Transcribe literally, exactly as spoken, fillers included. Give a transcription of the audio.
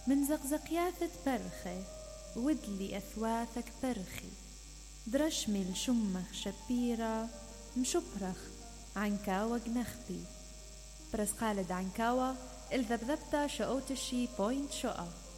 من زقزقياثة برخي ودلي أثواثك برخي درشمي لشمخ شبيرة مشبرخ عنكاوة جنخبي برس قالد عنكاوة الذبذبتا شقوتشي بوينت شقا.